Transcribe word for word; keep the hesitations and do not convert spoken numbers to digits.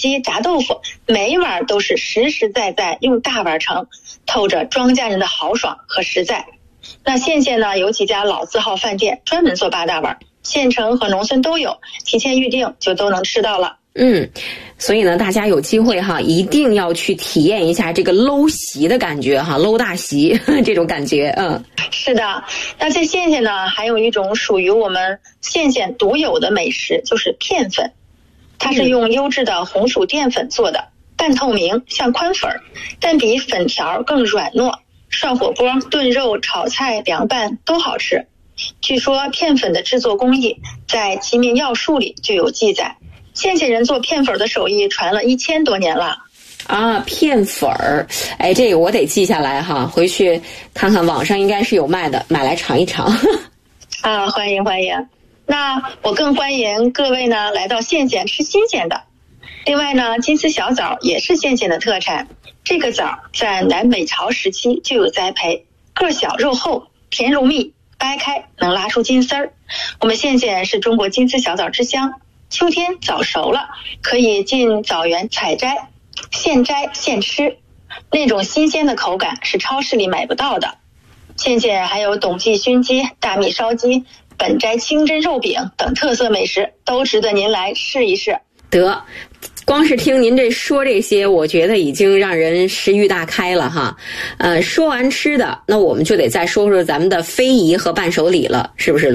鸡、炸豆腐，每一碗都是实实在在用大碗盛，透着庄稼人的豪爽和实在。那县县呢有几家老字号饭店专门做八大碗，县城和农村都有，提前预定就都能吃到了。 嗯，所以呢，大家有机会哈，一定要去体验一下这个搂席的感觉哈，搂大席这种感觉。嗯， 是的。那在县县呢，还有一种属于我们县县独有的美食，就是片粉。它是用优质的红薯淀粉做的，半透明，像宽粉，但比粉条更软糯。涮火锅、炖肉、炒菜、凉拌都好吃。据说片粉的制作工艺在《齐民要术》里就有记载。县县人做片粉的手艺传了一千多年了啊！片粉儿，哎，这个我得记下来哈，回去看看网上应该是有卖的，买来尝一尝。 啊，欢迎欢迎！那我更欢迎各位呢来到县县吃新鲜的。另外呢，金丝小枣也是县县的特产。这个枣在南北朝时期就有栽培，个小肉厚，甜如蜜，掰开能拉出金丝儿。我们县县是中国金丝小枣之乡。秋天枣熟了，可以进枣园采摘，现摘现吃，那种新鲜的口感是超市里买不到的。县县还有董记熏鸡、大米烧鸡、本摘清真肉饼等特色美食，都值得您来试一试。 得，光是听您这说这些，我觉得已经让人食欲大开了哈。呃，说完吃的，那我们就得再说说咱们的非遗和伴手礼了，是不是？